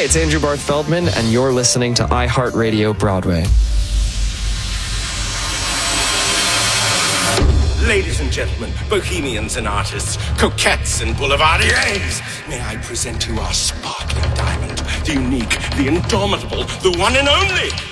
it's Andrew Barth Feldman, and you're listening to iHeartRadio Broadway. Ladies and gentlemen, bohemians and artists, coquettes and boulevardiers, may I present to you our sparkling diamond, the unique, the indomitable, the one and only